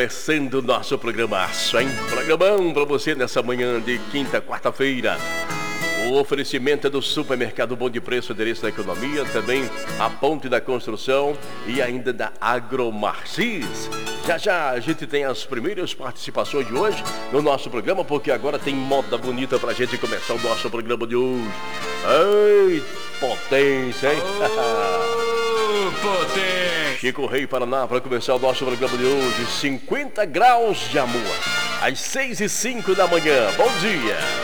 começando o nosso programaço, hein? Programão para você nessa manhã de quinta, quarta-feira. O oferecimento é do Supermercado Bom de Preço, endereço da economia, também a Ponte da Construção e ainda da Agromarcis. Já a gente tem as primeiras participações de hoje no nosso programa, porque agora tem moda bonita pra gente começar o nosso programa de hoje. Ai, potência, hein? Potência! Chico Rei, Paraná, para começar o nosso programa de hoje, 50 graus de amor, às 6h05 da manhã. Bom dia!